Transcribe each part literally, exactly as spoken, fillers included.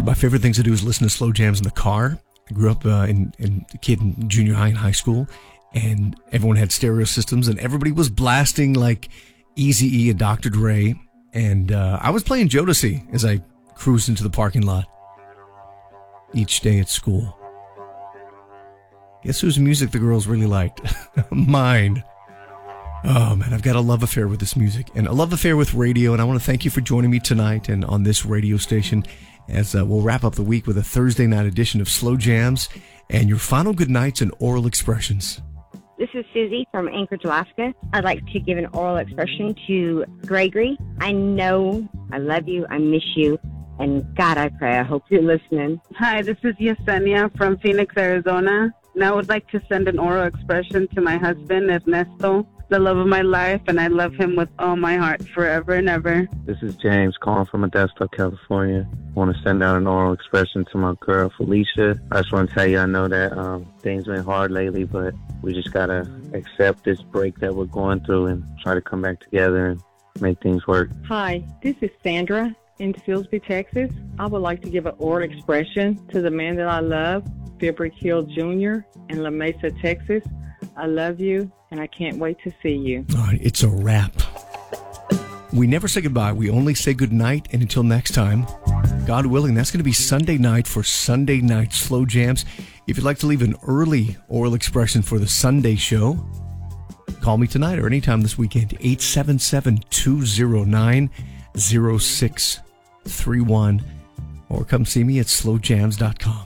my favorite things to do is listen to slow jams in the car. I grew up uh, in, in a kid in junior high and high school, and everyone had stereo systems, and everybody was blasting like Eazy-E and Doctor Dre, and uh, I was playing Jodeci as I cruised into the parking lot each day at school. Guess whose music the girls really liked? Mine. Oh, man, I've got a love affair with this music and a love affair with radio, and I want to thank you for joining me tonight and on this radio station as uh, we'll wrap up the week with a Thursday night edition of Slow Jams and your final good nights and oral expressions. This is Susie from Anchorage, Alaska. I'd like to give an oral expression to Gregory. I know I love you, I miss you, and God, I pray, I hope you're listening. Hi, this is Yesenia from Phoenix, Arizona. And I would like to send an oral expression to my husband, Ernesto, the love of my life, and I love him with all my heart forever and ever. This is James calling from Modesto, California. I want to send out an oral expression to my girl, Felicia. I just want to tell you, I know that um, things been hard lately, but we just got to accept this break that we're going through and try to come back together and make things work. Hi, this is Sandra in Silsbee, Texas. I would like to give an oral expression to the man that I love, Fibbrick Hill Junior in La Mesa, Texas. I love you, and I can't wait to see you. All right, it's a wrap. We never say goodbye. We only say good night, and until next time, God willing, that's going to be Sunday night for Sunday Night Slow Jams. If you'd like to leave an early oral expression for the Sunday show, call me tonight or anytime this weekend, eight seven seven, two zero nine, zero six three one, or come see me at slow jams dot com.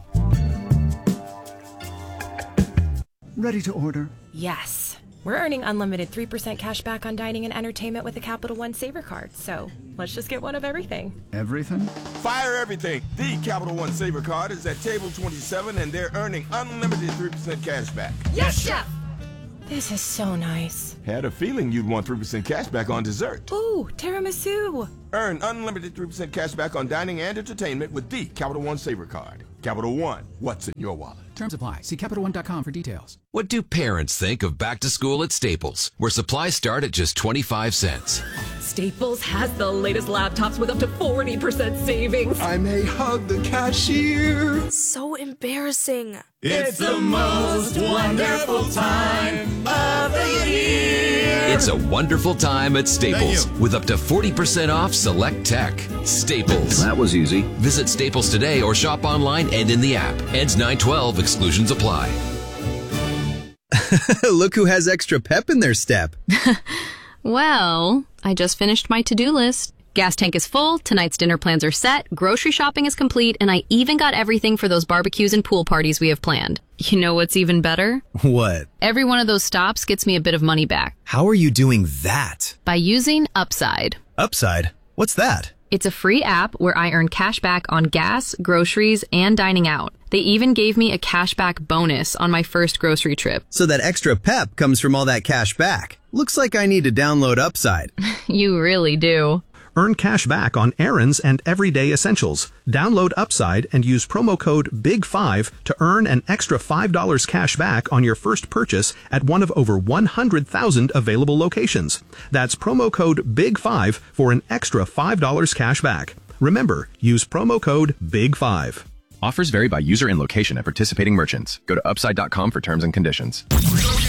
Ready to order? Yes. We're earning unlimited three percent cash back on dining and entertainment with the Capital One Saver Card, so let's just get one of everything. Everything? Fire everything! The Capital One Saver Card is at table twenty-seven, and they're earning unlimited three percent cash back. Yes, Chef! This is so nice. Had a feeling you'd want three percent cash back on dessert. Ooh, tiramisu! Earn unlimited three percent cash back on dining and entertainment with the Capital One Saver Card. Capital One, what's in your wallet? Terms apply. See Capital One dot com for details. What do parents think of back to school at Staples, where supplies start at just twenty-five cents? Staples has the latest laptops with up to forty percent savings. I may hug the cashier. So embarrassing. It's the most wonderful time of the year. It's a wonderful time at Staples with up to forty percent off select tech. Staples. That was easy. Visit Staples today or shop online and in the app. Ends nine twelve. Exclusions apply. Look who has extra pep in their step. Well, I just finished my to-do list. Gas tank is full, tonight's dinner plans are set, grocery shopping is complete, and I even got everything for those barbecues and pool parties we have planned. You know what's even better? What? Every one of those stops gets me a bit of money back. How are you doing that? By using Upside. Upside? What's that? It's a free app where I earn cash back on gas, groceries, and dining out. They even gave me a cashback bonus on my first grocery trip. So that extra pep comes from all that cash back. Looks like I need to download Upside. You really do. Earn cash back on errands and everyday essentials. Download Upside and use promo code big five to earn an extra five dollars cash back on your first purchase at one of over one hundred thousand available locations. That's promo code big five for an extra five dollars cash back. Remember, use promo code big five. Offers vary by user and location at participating merchants. Go to upside dot com for terms and conditions.